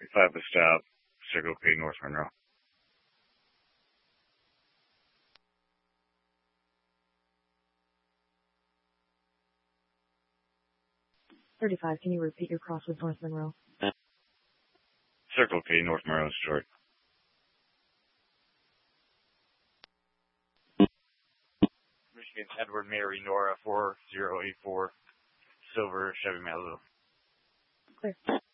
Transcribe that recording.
35 a stop, Circle K, North Monroe. Can you repeat your cross with North Monroe? Circle K, North Monroe, Detroit. Michigan, Edward Mary Nora 4084, Silver Chevy Malibu. Clear.